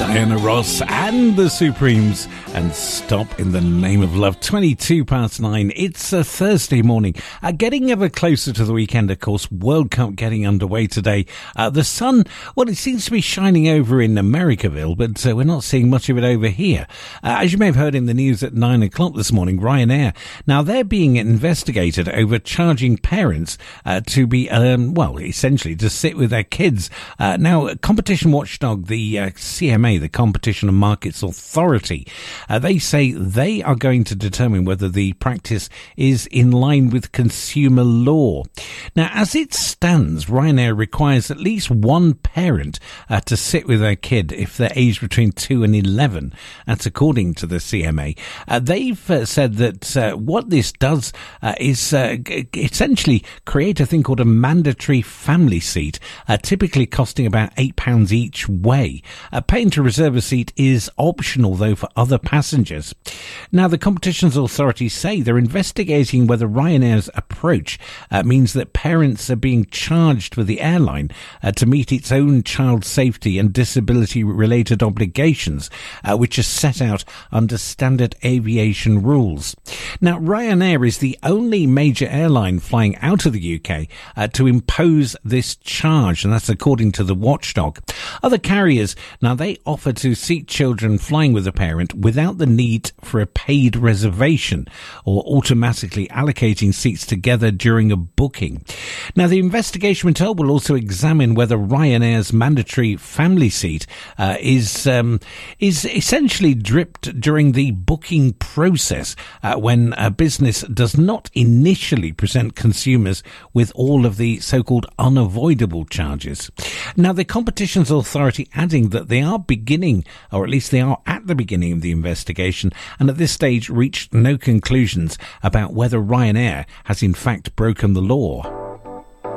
Diana Ross and the Supremes and Stop in the Name of Love. 9:22. It's a Thursday morning. Getting ever closer to the weekend, of course. World Cup getting underway today. The sun, well, it seems to be shining over in Americaville, but we're not seeing much of it over here. As you may have heard in the news at 9 o'clock this morning, Ryanair, now they're being investigated over charging parents to be, essentially to sit with their kids. Now, competition watchdog, the CMA, the Competition and Markets Authority, they say they are going to determine whether the practice is in line with consumer law. Now, as it stands, Ryanair requires at least one parent to sit with their kid if they're aged between 2 and 11. That's according to the CMA. They've said that what this does is essentially create a thing called a mandatory family seat, typically costing about £8 each way. Paying to reserve a seat is optional, though, for other passengers. Now, the Competitions Authority say they're investigating whether Ryanair's approach means that parents are being charged for the airline to meet its own child safety and disability-related obligations, which are set out under standard aviation rules. Now, Ryanair is the only major airline flying out of the UK to impose this charge, and that's according to the watchdog. Other carriers, now they offer to seat children flying with a parent without the need for a paid reservation or automatically allocating seats together during a booking. Now, the investigation, we're told, will also examine whether Ryanair's mandatory family seat is essentially dripped during the booking process when a business does not initially present consumers with all of the so-called unavoidable charges. Now, the Competitions Authority adding that they are beginning, or at least they are at the beginning of the investigation, and at this stage reached no conclusions about whether Ryanair has in fact broken the law.